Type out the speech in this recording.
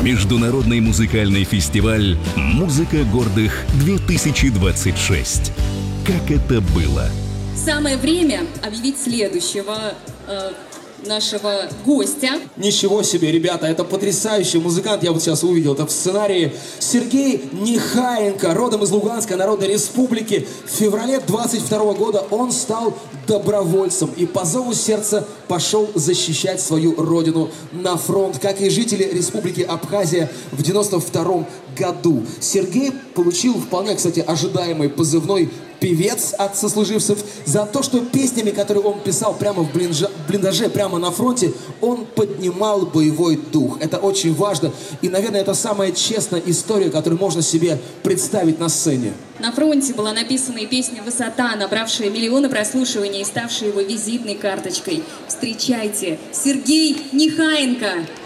Международный музыкальный фестиваль «Музыка гордых-2026». Как это было? Самое время объявить следующего нашего гостя. Ничего себе, ребята, это потрясающий музыкант, я вот сейчас увидел это в сценарии. Сергей Нехаенко, родом из Луганской Народной Республики. В феврале 22 года он стал добровольцем и по зову сердца пошел защищать свою родину на фронт, как и жители Республики Абхазия в 92 году. Сергей получил вполне, кстати, ожидаемый позывной «Певец» от сослуживцев за то, что песнями, которые он писал прямо в блиндаже, прямо на фронте, он поднимал боевой дух. Это очень важно. И, наверное, это самая честная история, которую можно себе представить на сцене. На фронте была написана и песня «Высота», набравшая миллионы прослушиваний и ставшая его визитной карточкой. Встречайте, Сергей Нехаенко!